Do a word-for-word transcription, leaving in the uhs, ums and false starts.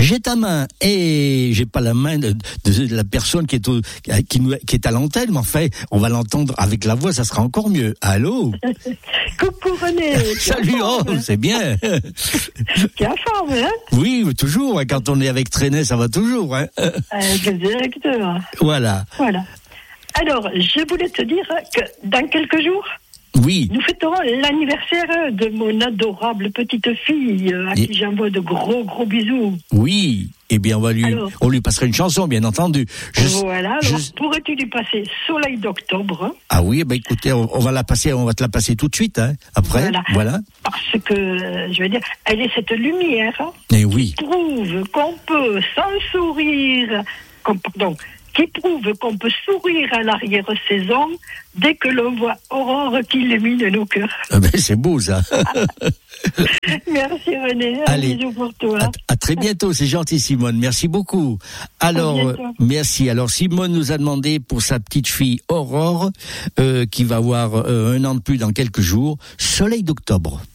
J'ai ta main et j'ai pas la main de, de la personne qui est au, qui, nous, qui est à l'antenne, mais en fait, on va l'entendre avec la voix, ça sera encore mieux. Allô? Coucou René. Salut, oh, c'est bien. Tu es en forme, hein? Oui, toujours. Quand on est avec Trenet, ça va toujours. Hein. Exactement. Voilà. Voilà. Alors, je voulais te dire que dans quelques jours, oui, nous fêterons l'anniversaire de mon adorable petite fille à Et... qui j'envoie de gros gros bisous. Oui, eh bien on va lui, alors, on lui passera une chanson, bien entendu. Je, voilà. Alors, je... pourrais-tu lui passer Soleil d'octobre? Ah oui, ben écoutez, on, on va la passer, on va te la passer tout de suite, hein. Après, voilà. voilà. Parce que je veux dire, elle est cette lumière. Hein, Et oui. Qui prouve qu'on peut sans sourire, qu'on, pardon. qui prouve qu'on peut sourire à l'arrière-saison dès que l'on voit Aurore qui illumine nos cœurs. Ah ben c'est beau ça. Merci René, un Allez, bisou pour toi. À, à très bientôt, c'est gentil Simone, merci beaucoup. Alors, euh, merci. Alors Simone nous a demandé pour sa petite fille Aurore, euh, qui va avoir euh, un an de plus dans quelques jours, Soleil d'octobre.